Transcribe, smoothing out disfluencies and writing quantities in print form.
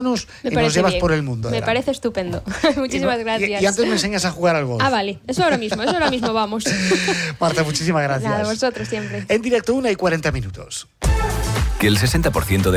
y nos llevas por el mundo. Me parece estupendo. Muchísimas gracias. Y antes me enseñas a jugar al golf. Ah, vale. Eso ahora mismo vamos. Marta, muchísimas gracias. Nada, vosotros siempre. En directo, 1:40. Que el 60% de